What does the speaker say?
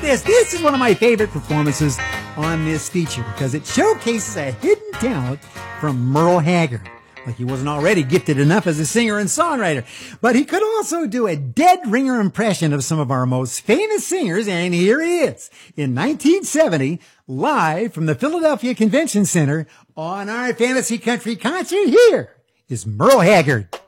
this. This is one of my favorite performances on this feature because it showcases a hidden talent from Merle Haggard. Like he wasn't already gifted enough as a singer and songwriter. But he could also do a dead ringer impression of some of our most famous singers, and here he is, in 1970, live from the Philadelphia Convention Center on our Fantasy Country concert. Here is Merle Haggard.